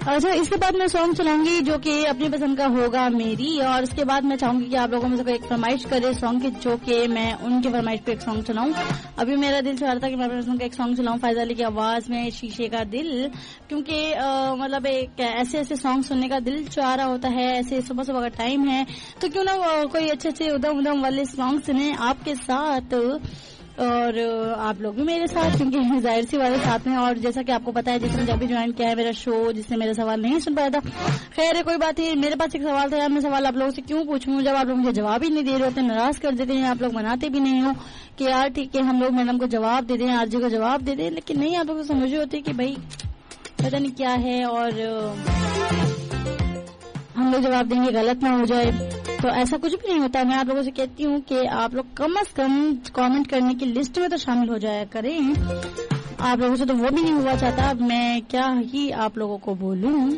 اچھا اس کے بعد میں سانگ چلاؤں گی جو کہ اپنی پسند کا ہوگا میری, اور اس کے بعد میں چاہوں گی کہ آپ لوگوں میں سے کوئی ایک فرمائش کرے سانگ کی جو کہ میں ان کی فرمائش پہ ایک سانگ چلاؤں. ابھی میرا دل چاہ رہا تھا کہ میں اپنے پسند کا ایک سانگ چلاؤں فائز علی کی آواز میں, شیشے کا دل, کیونکہ مطلب ایک ایسے سانگ سننے کا دل چاہ رہا ہوتا ہے, ایسے صبح صبح کا ٹائم ہے تو کیوں نہ کوئی اچھے ادم والے سانگ سنیں آپ کے ساتھ اور آپ لوگ بھی میرے ساتھ, کیونکہ ظاہر سی والے ساتھ ہیں. اور جیسا کہ آپ کو پتا ہے جس نے جب بھی جوائن کیا ہے میرا شو, جس نے میرا سوال نہیں سن پایا تھا, خیر ہے کوئی بات نہیں. میرے پاس ایک سوال تھا یار, میں سوال آپ لوگوں سے کیوں پوچھوں جب آپ لوگ مجھے جواب ہی نہیں دے رہے ہوتے, ناراض کر دیتے ہیں, آپ لوگ مناتے بھی نہیں ہو کہ یار ٹھیک ہے ہم لوگ میڈم کو جواب دے دیں, آر جی کو جواب دے دیں, لیکن نہیں, آپ لوگ کو سمجھ ہوتی کہ بھائی پتہ نہیں کیا ہے اور ہم لوگ جواب دیں گے غلط نہ ہو جائے. تو ایسا کچھ بھی نہیں ہوتا. میں آپ لوگوں سے کہتی ہوں کہ آپ لوگ کم از کم کامنٹ کرنے کی لسٹ میں تو شامل ہو جایا کریں. آپ لوگوں سے تو وہ بھی نہیں ہوا چاہتا, میں کیا ہی آپ لوگوں کو بولوں.